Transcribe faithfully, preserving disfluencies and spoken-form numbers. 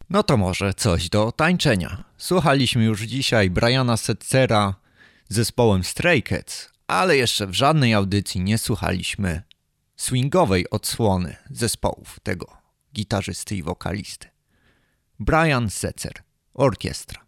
No to może coś do tańczenia. Słuchaliśmy już dzisiaj Briana Setzera z zespołem Stray Cats, ale jeszcze w żadnej audycji nie słuchaliśmy swingowej odsłony zespołów tego gitarzysty i wokalisty. Brian Setzer, orkiestra.